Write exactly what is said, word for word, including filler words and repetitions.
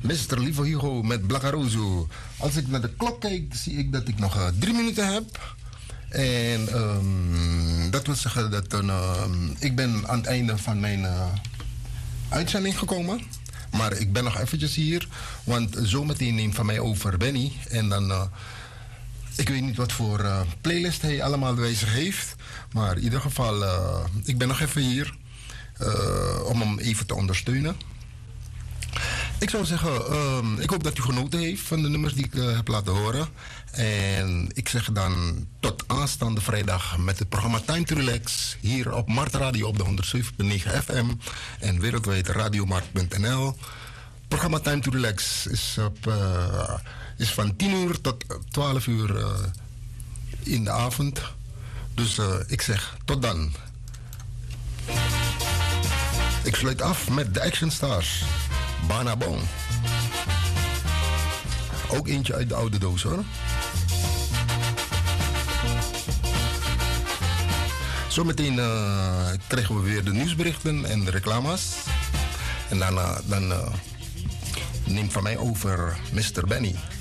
mister Lieve Hugo met Blackarozo. Als ik naar de klok kijk, zie ik dat ik nog uh, drie minuten heb. En um, dat wil zeggen dat uh, ik ben aan het einde van mijn uh, uitzending gekomen. Maar ik ben nog eventjes hier, want zometeen neemt van mij over Benny. En dan, uh, ik weet niet wat voor uh, playlist hij allemaal bij zich heeft. Maar in ieder geval, uh, ik ben nog even hier uh, om hem even te ondersteunen. Ik zou zeggen, um, ik hoop dat u genoten heeft van de nummers die ik uh, heb laten horen. En ik zeg dan tot aanstaande vrijdag met het programma Time to Relax. Hier op Mart Radio op de honderdzeven komma negen F M. En wereldwijd radiomart punt n l. Het programma Time to Relax is, op, uh, is van tien uur tot twaalf uur uh, in de avond. Dus uh, ik zeg tot dan. Ik sluit af met de Action Stars. Banabon. Ook eentje uit de oude doos hoor. Zometeen uh, krijgen we weer de nieuwsberichten en de reclames. En daarna dan, uh, neemt van mij over mister Benny.